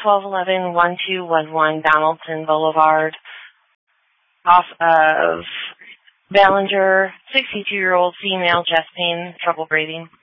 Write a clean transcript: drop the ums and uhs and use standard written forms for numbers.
1211-1211 Donaldson Boulevard, off of Ballinger, 62-year-old female, chest pain, trouble breathing.